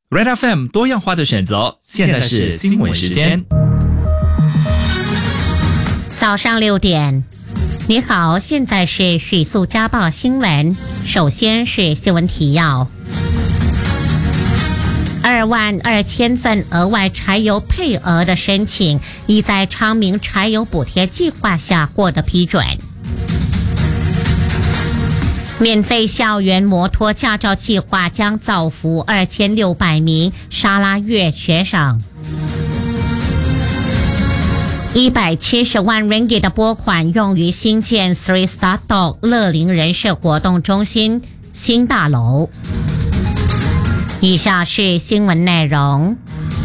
Red FM 多样化的选择，现在是新闻时间。 早上6点，你好，现在是许素家报新闻。首先是新闻提要：22000份额外柴油配额的申请，已在昌明柴油补贴计划下获得批准。免费校园摩托驾照计划将造福2600名沙拉越学生。170万 ringgit 的拨款用于新建 Sri Satok 乐龄人士活动中心新大楼。以下是新闻内容。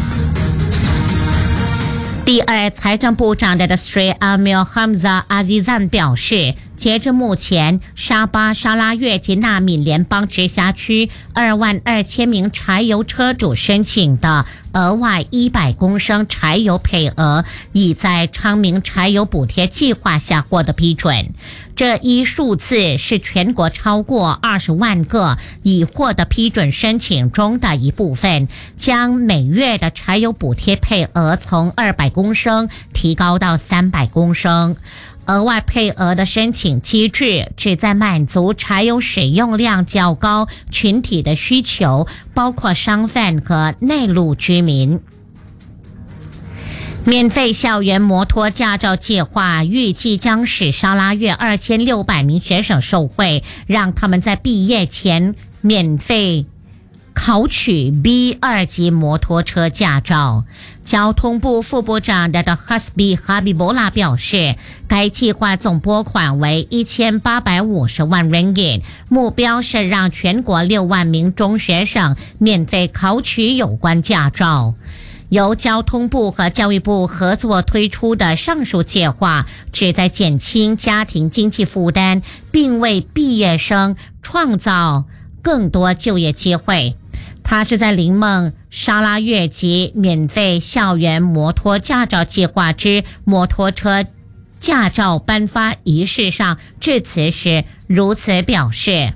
第二财政部长的 Sri Amir Hamzah Azizan 表示，截至目前，沙巴、沙拉越及纳敏联邦直辖区22000名柴油车主申请的额外100公升柴油配额，已在昌明柴油补贴计划下获得批准。这一数字是全国超过20万个已获得批准申请中的一部分，将每月的柴油补贴配额从200公升提高到300公升。额外配额的申请机制旨在满足柴油使用量较高群体的需求，包括商贩和内陆居民。免费校园摩托驾照计划预计将使沙拉越2600名学生受惠，让他们在毕业前免费考取 B2 级摩托车驾照。交通部副部长的 Hasbi Habibullah 表示，该计划总拨款为1850万 ringgit， 目标是让全国6万名中学生免费考取有关驾照。由交通部和教育部合作推出的上述计划，旨在减轻家庭经济负担，并为毕业生创造更多就业机会。他是在林梦沙拉越及免费校园摩托驾照计划之摩托车驾照颁发仪式上致辞时如此表示。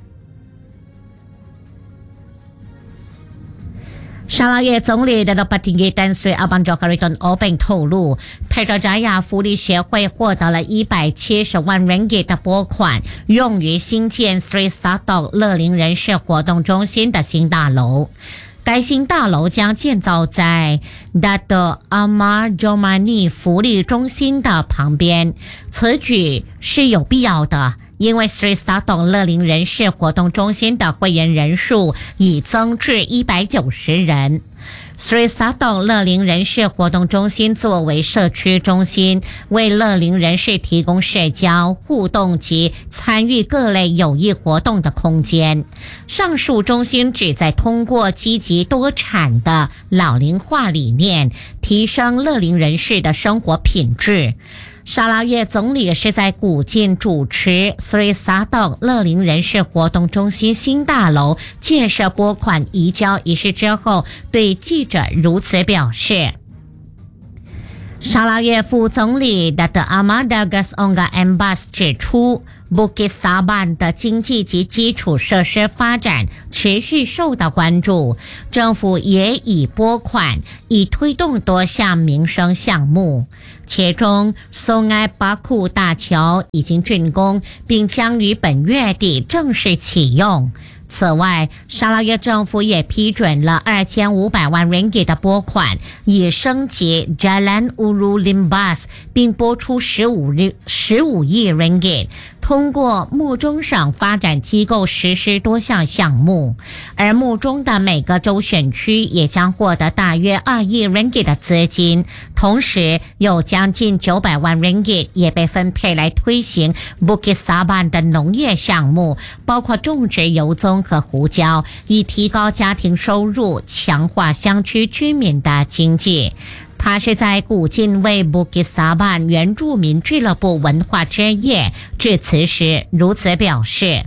沙拉越总理的Petinggi Tan Sri Abang Johariton Openg 透露，佩卓扎亚福利协会获得了170万 ringgit 的拨款，用于新建 Sri Satok 乐龄人士活动中心的新大楼。该新大楼将建造在 Dato' Amar Jomani 福利中心的旁边，此举是有必要的。因为 Sri Satok 乐龄人士活动中心的会员人数已增至190人。Sri Satok 乐龄人士活动中心作为社区中心，为乐龄人士提供社交、互动及参与各类有益活动的空间。上述中心旨在通过积极多产的老龄化理念，提升乐龄人士的生活品质。沙拉越总理是在古晋主持 Sri Satok 乐龄人士活动中心新大楼建设拨款移交仪式之后，对记者如此表示。沙拉越副总理 Dr. Ahmad Dagas Onga Embas 指出，Bukit Saban 的经济及基础设施发展持续受到关注，政府也已拨款以推动多项民生项目，其中松埃巴库大桥已经竣工，并将于本月底正式启用。此外，沙拉越政府也批准了2500万 ringgit 的拨款，以升级 Jalan Ulu Limbas， 并拨出15亿 ringgit， 通过木中省发展机构实施多项项目，而木中的每个州选区也将获得大约2亿 ringgit 的资金，同时有将近900万 ringgit 也被分配来推行 Bukit Saban 的农业项目，包括种植油棕和胡椒，以提高家庭收入，强化乡区居民的经济。他是在古晋为 Bukit Saban 原住民俱乐部文化之夜致辞时如此表示。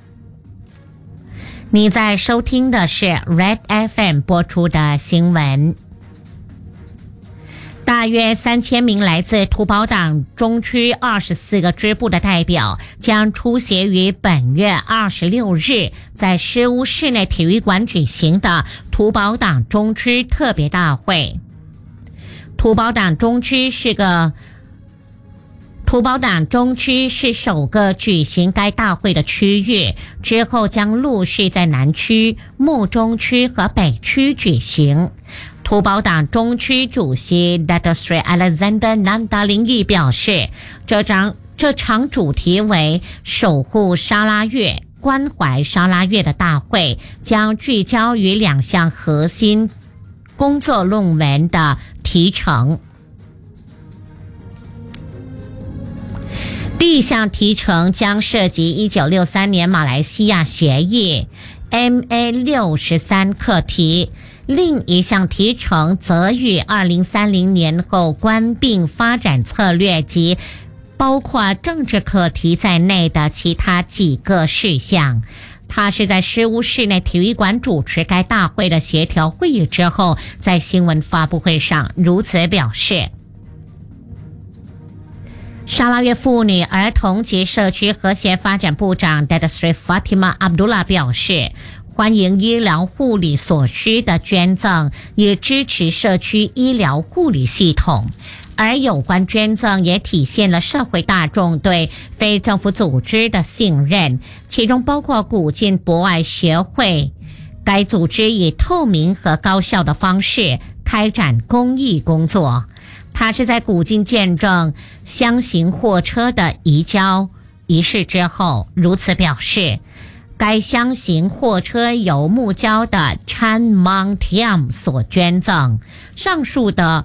你在收听的是 Red FM 播出的新闻。 大约3000名来自土保党中区24个支部的代表将出席于本月26日在诗屋室内体育馆举行的土保党中区特别大会。土保党中区是首个举行该大会的区域，之后将陆续在南区、木中区和北区举行。土保党中区主席 Dr. Sri Alexander Nandalingi 表示，这场主题为守护沙拉越、关怀沙拉越的大会将聚焦于2项核心工作论文的提成。第一项提成将涉及1963年马来西亚协议 MA63 课题，另一项提成则与2030年后关并发展策略及包括政治课题在内的其他几个事项。他是在诗屋室内体育馆主持该大会的协调会议之后，在新闻发布会上如此表示。沙拉越妇女、儿童及社区和谐发展部长 Datuk Sri Fatimah Abdullah 表示，欢迎医疗护理所需的捐赠，以支持社区医疗护理系统。而有关捐赠也体现了社会大众对非政府组织的信任，其中包括古晋博爱协会。该组织以透明和高效的方式开展公益工作。他是在古晋见证箱型货车的移交仪式之后如此表示，该箱型货车由木交的 Chan Mang Tiam 所捐赠。上述的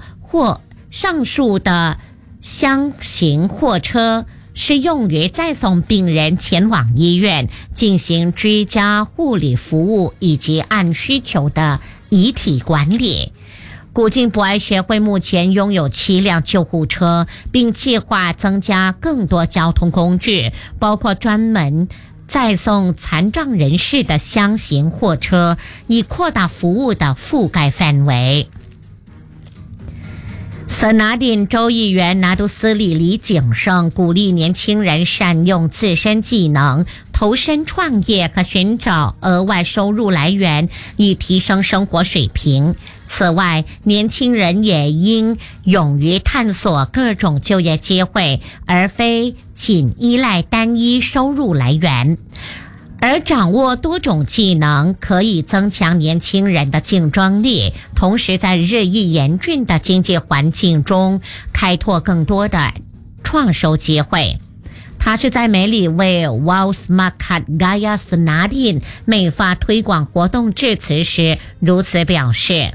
箱型货车是用于载送病人前往医院进行居家护理服务以及按需求的遗体管理。古晋博爱协会目前拥有7辆救护车，并计划增加更多交通工具，包括专门载送残障人士的箱型货车，以扩大服务的覆盖范围。瑟拿丁州议员拿督斯里李景胜鼓励年轻人善用自身技能，投身创业和寻找额外收入来源，以提升生活水平。此外，年轻人也应勇于探索各种就业机会，而非仅依赖单一收入来源。而掌握多种技能可以增强年轻人的竞争力，同时在日益严峻的经济环境中开拓更多的创收机会。他是在美里为 Walsmakat Gaya Senadin 美发推广活动致辞时如此表示。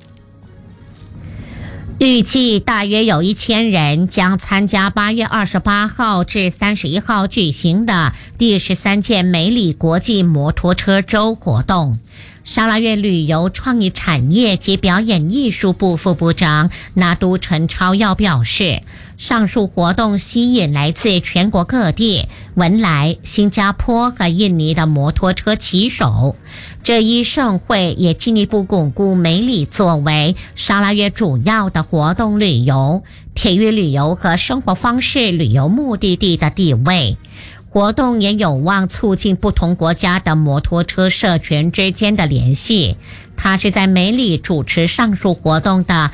预计大约有1000人将参加8月28号至31号举行的第13届美里国际摩托车周活动。沙拉越旅游创意产业及表演艺术部副部长拿督陈超耀表示，上述活动吸引来自全国各地、文莱、新加坡和印尼的摩托车骑手。这一盛会也进一步巩固美里作为沙拉越主要的活动旅游、体育旅游和生活方式旅游目的地的地位。活动也有望促进不同国家的摩托车社群之间的联系。他是在美里主持上述活动的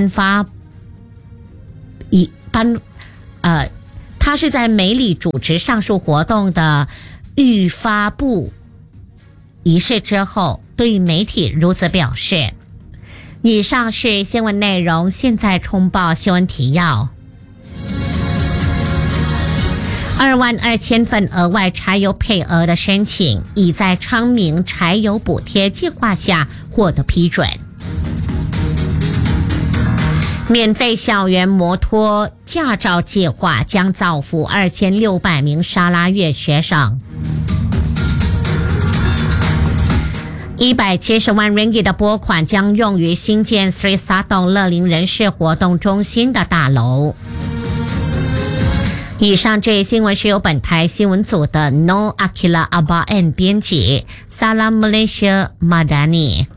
他是在美里主持上述活动的预发布仪式之后，对媒体如此表示。以上是新闻内容，现在冲报新闻提要。22000份额外柴油配额的申请已在昌明柴油补贴计划下获得批准。免费校园摩托驾照计划将造福2600名沙拉越学生。170万 ringgit 的拨款将用于新建 Sri Satong 乐龄人士活动中心的大楼。以上这一新闻是由本台新闻组的 No Akila Abaen 编辑。Salam Malaysia Madani。